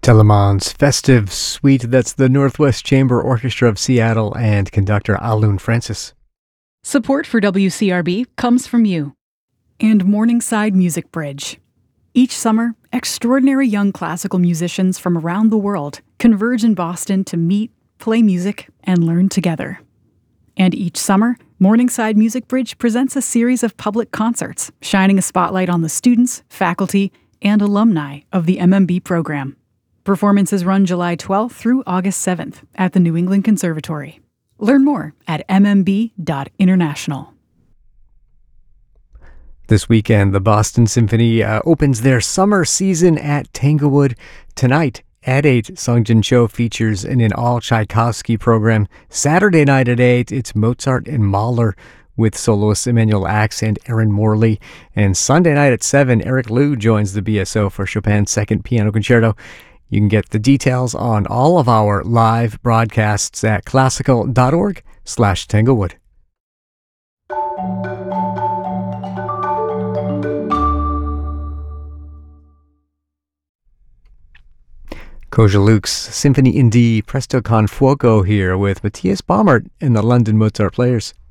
Telemann's Festive Suite, that's the Northwest Chamber Orchestra of Seattle and conductor Alun Francis. Support for WCRB comes from you. And Morningside Music Bridge. Each summer, extraordinary young classical musicians from around the world converge in Boston to meet, play music, and learn together. And each summer, Morningside Music Bridge presents a series of public concerts, shining a spotlight on the students, faculty, and alumni of the MMB program. Performances run July 12th through August 7th at the New England Conservatory. Learn more at mmb.international. This weekend, the Boston Symphony opens their summer season at Tanglewood. Tonight at 8, Sung Jin Cho features in an all-Tchaikovsky program. Saturday night at 8, it's Mozart and Mahler with soloists Emanuel Ax and Aaron Morley. And Sunday night at 7, Eric Liu joins the BSO for Chopin's Second Piano Concerto. You can get the details on all of our live broadcasts at classical.org/Tanglewood. Kozeluk's Symphony in D Presto con Fuoco here with Matthias Baumert and the London Mozart Players.